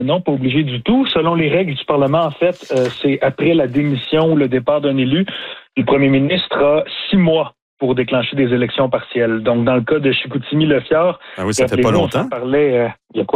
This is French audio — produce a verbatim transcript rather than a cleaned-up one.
Non, pas obligé du tout. Selon les règles du Parlement, en fait, euh, c'est après la démission ou le départ d'un élu, le premier ministre a six mois pour déclencher des élections partielles. Donc, dans le cas de Chicoutimi-Le Fjord, Ah oui, ça fait pas longtemps. On s'en parlait euh, il y a quoi?